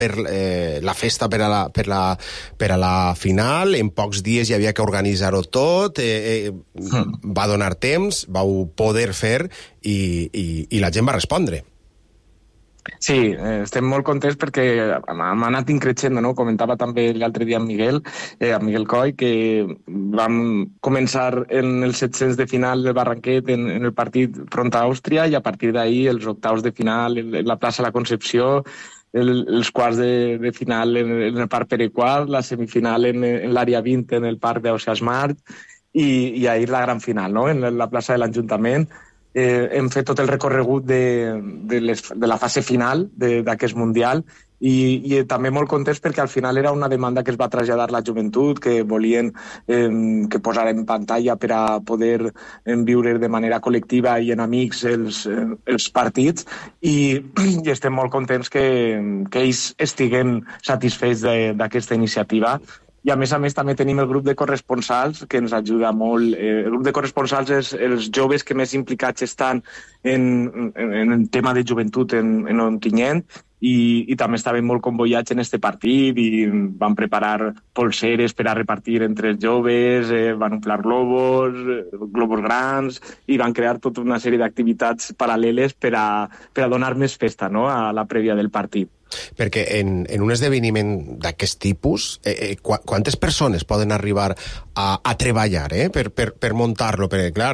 la festa per a la final, en pocs dies hi havia que organitzar-ho tot, va donar temps, vau poder fer i la gent va respondre. Sí, estem molt contents perquè hem anat increixent, no? Comentava també l'altre dia amb Miguel Coll, que vam començar en els 700 de final del Barranquet en el partit front a Àustria i a partir d'ahir els octaus de final en la plaça La Concepció, els quarts de final en el Parc Pere IV, la semifinal en l'àrea 20 en el Parc d'Oceà Smart i ahir la gran final, no? En la plaça de l'Ajuntament. Hem fet tot el recorregut de la fase final d'aquest Mundial i també molt contents perquè al final era una demanda que es va traslladar la joventut, que volien que posarem pantalla per a poder viure de manera col·lectiva i en amics els partits i estem molt contents que ells estiguen satisfets d'aquesta iniciativa. I a més també tenim el grup de corresponsals que ens ajuda molt. El grup de corresponsals és els joves que més implicats estan en el tema de joventut en Ontinyent i també estaven molt convoiats en este partit i van preparar polseres per a repartir entre els joves, van omplir globus grans i van crear tota una sèrie d'activitats paral·leles per a donar més festa, no?, a la prèvia del partit. Perquè en un esdeveniment d'aquest tipus, quantes persones poden arribar a treballar per muntar-lo? Perquè, clar,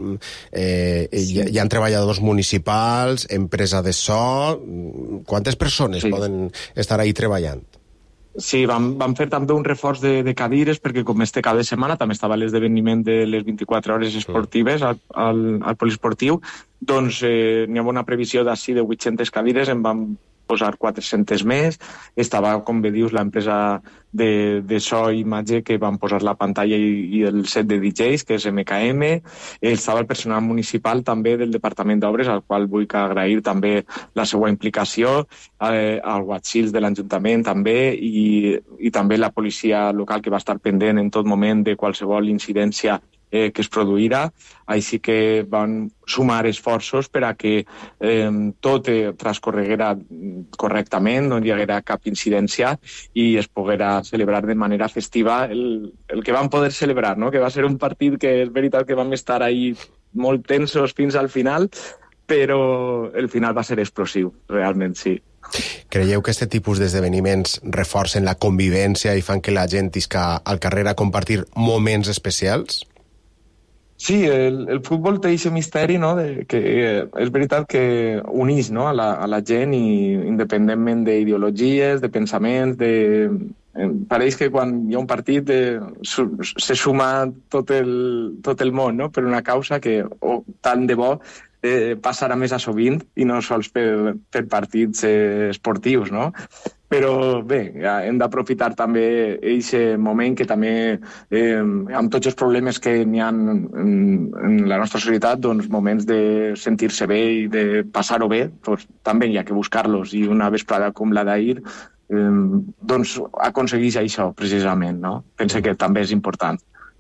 hi ha treballadors municipals, empresa de so... Quantes persones poden estar ahí treballant? Sí, vam fer també un reforç de cadires perquè com este cada setmana també estava l'esdeveniment de les 24 hores esportives al poliesportiu, doncs n'hi ha una previsió d'ací de 800 cadires, en vam posar 400 més, estava, com bé dius, l'empresa de so i imatge que van posar la pantalla i el set de DJs, que és MKM, estava el personal municipal també del Departament d'Obres, al qual vull agrair també la seva implicació, al Guatxils de l'Ajuntament també, i també la policia local que va estar pendent en tot moment de qualsevol incidència que es produirà, així que van sumar esforços per a que tot transcorreguera correctament, no hi haguera cap incidència i es poguera celebrar de manera festiva el que vam poder celebrar, no? Que va ser un partit que és veritat que vam estar ahí molt tensos fins al final, però el final va ser explosiu, realment sí. Creieu que aquest tipus d'esdeveniments reforcen la convivència i fan que la gent isca al carrer a compartir moments especials? Sí, el futbol té aquest misteri, no?, que és veritat que uneix, no?, a la gent i independentment d'ideologies, de pensaments, pareix que quan hi ha un partit se suma tot el món, no?, per una causa que tant de bo passarà més a sovint i no sols per partits esportius, no? Però bé, hem d'aprofitar també aquest moment que també, amb tots els problemes que n'hi ha en la nostra societat, doncs moments de sentir-se bé i de passar-ho bé, doncs també hi ha que buscar-los i una vesprada com la d'ahir doncs aconsegueix això precisament, no? Penso que també és important.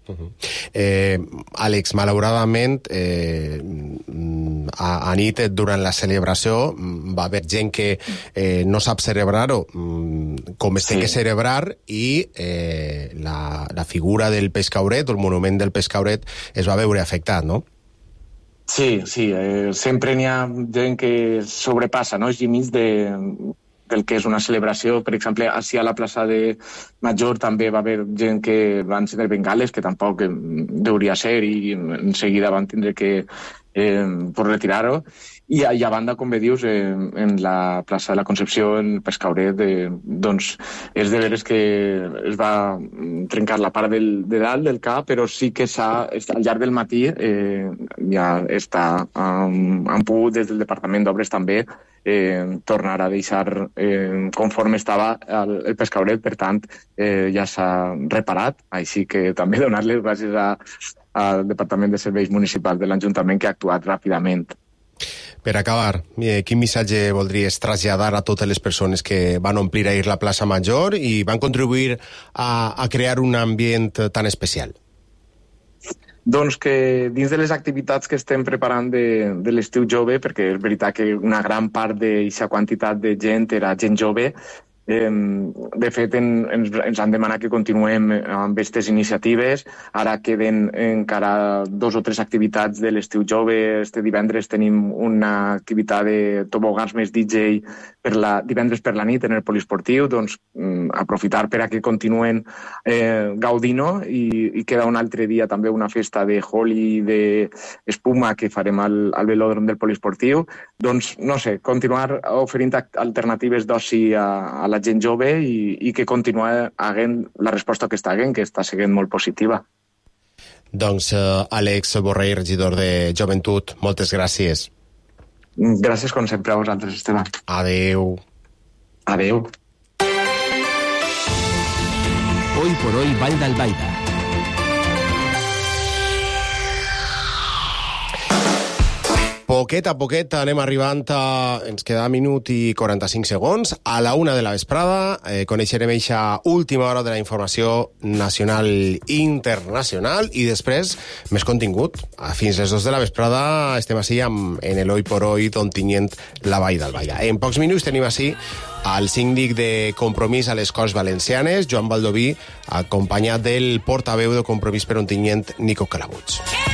Àlex, malauradament a nit durant la celebració va haver gent que no sap celebrar-ho com es té que celebrar i la figura del pescauret o el monument del pescauret es va veure afectat, no? Sí, sempre n'hi ha gent que sobrepassa, no?, els límits del que és una celebració. Per exemple, així a la plaça de Major també va haver gent que van encendre bengales, que tampoc deuria ser, i en seguida van tindre que retirar-ho. I a banda, com bé dius, en la plaça de la Concepció, en el Pescauret, doncs és de veres que es va trencar la part de dalt del cap, però sí que al llarg del matí ja han pogut des del Departament d'Obres també tornar a deixar conforme estava el Pescauret, per tant ja s'ha reparat, així que també donar les gràcies al Departament de Serveis Municipals de l'Ajuntament que ha actuat ràpidament. Per acabar, quin missatge voldries traslladar a totes les persones que van omplir ahir la plaça Major i van contribuir a crear un ambient tan especial? Doncs que dins de les activitats que estem preparant de l'estiu jove, perquè és veritat que una gran part d'aquesta quantitat de gent era gent jove, De fet, ens han demanat que continuem amb aquestes iniciatives. Ara queden encara 2 o 3 activitats de l'estiu jove. Este divendres tenim una activitat de tobogans més DJ divendres per la nit en el poliesportiu. Doncs aprofitar per a que continuen gaudint-ho, i queda un altre dia també una festa de holi d'espuma que farem al velòdrom del poliesportiu. Doncs, no sé, continuar oferint alternatives d'oci a la gent jove i que continua havent la resposta que està havent, que està sent molt positiva. Doncs Àlex Borrell, regidor de Joventut, moltes gràcies. Gràcies, com sempre, a vosaltres, Esteban. Adeu. Adeu. Hoy por hoy, Vall d'Albaida. Poquet a poquet anem arribant a... Ens queda minut i 45 segons. A la 1 de la vesprada coneixerem eixa última hora de la informació nacional i internacional, i després més contingut. Fins les 2 de la vesprada estem així en el Hoy por Hoy d'on tinyent la Vall d'Albaida. En pocs minuts tenim així al síndic de Compromís a les Corts Valencianes, Joan Baldoví, acompanyat del portaveu de Compromís per Ontinyent, Nico Calabuig.